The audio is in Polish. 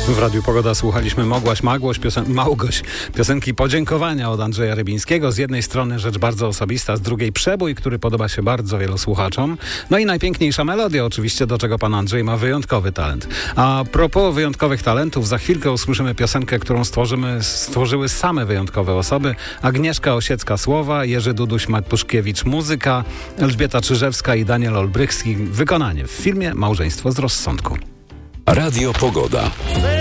W Radiu Pogoda słuchaliśmy Małgoś, piosenki podziękowania od Andrzeja Rybińskiego. Z jednej strony rzecz bardzo osobista, z drugiej przebój, który podoba się bardzo wielu słuchaczom. No i najpiękniejsza melodia oczywiście, do czego pan Andrzej ma wyjątkowy talent. A propos wyjątkowych talentów, za chwilkę usłyszymy piosenkę, którą stworzyły same wyjątkowe osoby. Agnieszka Osiecka słowa, Jerzy Duduś-Matuszkiewicz muzyka, Elżbieta Czyżewska i Daniel Olbrychski wykonanie w filmie Małżeństwo z rozsądku. Radio Pogoda.